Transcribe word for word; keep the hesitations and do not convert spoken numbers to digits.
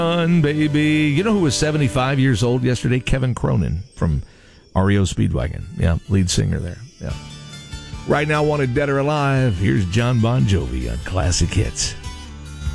on, baby. You know who was seventy-five years old yesterday? Kevin Cronin from R E O Speedwagon. Yeah, lead singer there. Yeah. Right now, Wanted Dead or Alive. Here's John Bon Jovi on Classic Hits.